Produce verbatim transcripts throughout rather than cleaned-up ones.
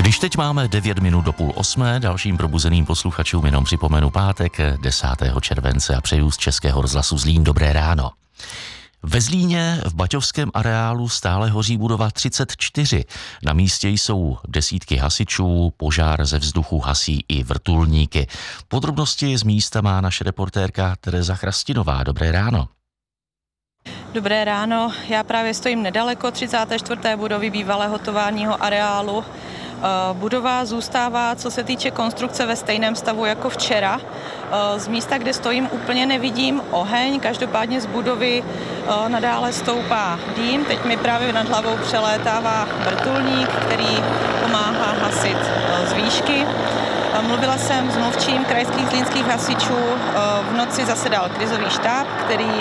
Když teď máme devět minut do půl osmé, dalším probuzeným posluchačům jenom připomenu pátek desátého července a přeju z Českého rozhlasu Zlín dobré ráno. Ve Zlíně v baťovském areálu stále hoří budova třicet čtyři. Na místě jsou desítky hasičů, požár ze vzduchu hasí i vrtulníky. Podrobnosti z místa má naše reportérka Tereza Chrastinová. Dobré ráno. Dobré ráno, já právě stojím nedaleko třicáté čtvrté budovy bývalého továrního areálu. Budova zůstává, co se týče konstrukce, ve stejném stavu jako včera. Z místa, kde stojím, úplně nevidím oheň, každopádně z budovy nadále stoupá dým. Teď mi právě nad hlavou přelétává vrtulník, který pomáhá hasit z výšky. Mluvila jsem s mluvčím krajských zlínských hasičů. V noci zasedal krizový štáb, který,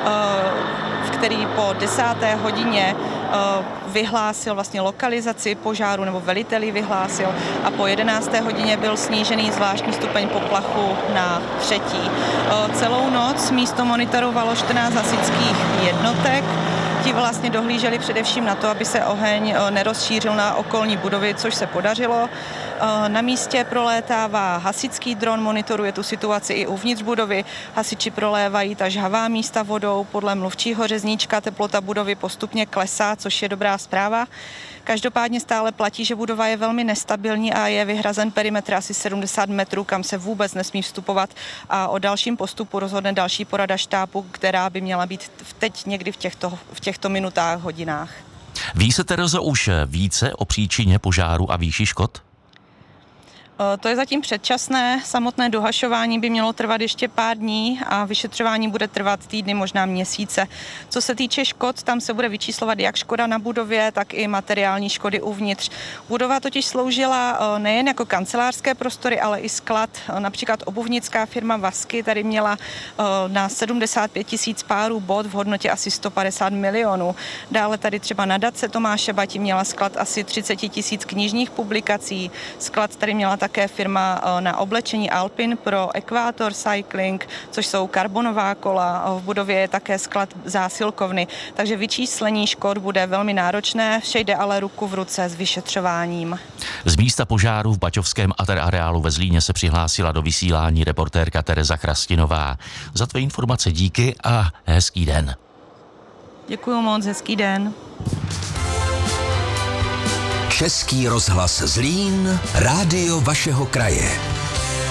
který po desáté hodině vyhlásil vlastně lokalizaci požáru, nebo veliteli vyhlásil, a po jedenácté hodině byl snížený zvláštní stupeň poplachu na třetí. Celou noc místo monitorovalo čtrnáct hasičských jednotek. Ti vlastně dohlíželi především na to, aby se oheň nerozšířil na okolní budovy, což se podařilo. Na místě prolétává hasičský dron, monitoruje tu situaci i uvnitř budovy. Hasiči prolévají ta žhavá místa vodou. Podle mluvčího řezníčka teplota budovy postupně klesá, což je dobrá zpráva. Každopádně stále platí, že budova je velmi nestabilní a je vyhrazen perimetr asi sedmdesát metrů, kam se vůbec nesmí vstupovat, a o dalším postupu rozhodne další porada štábu, která by měla být teď někdy v těchto, v těchto minutách, hodinách. Ví se, Terezo, už více o příčině požáru a výši škod? To je zatím předčasné, samotné dohašování by mělo trvat ještě pár dní a vyšetřování bude trvat týdny, možná měsíce. Co se týče škod, tam se bude vyčíslovat jak škoda na budově, tak i materiální škody uvnitř. Budova totiž sloužila nejen jako kancelářské prostory, ale i sklad. Například obuvnická firma Vasky tady měla na sedmdesát pět tisíc párů bot v hodnotě asi sto padesát milionů. Dále tady třeba nadace Tomáše Bati měla sklad asi třicet tisíc knižních publikací. Sklad tady měla také firma na oblečení Alpin pro Equator Cycling, což jsou karbonová kola. V budově je také sklad zásilkovny, takže vyčíslení škod bude velmi náročné, vše jde ale ruku v ruce s vyšetřováním. Z místa požáru v baťovském areálu ve Zlíně se přihlásila do vysílání reportérka Tereza Chrastinová. Za tvé informace díky a hezký den. Děkuju moc, hezký den. Český rozhlas Zlín, rádio vašeho kraje.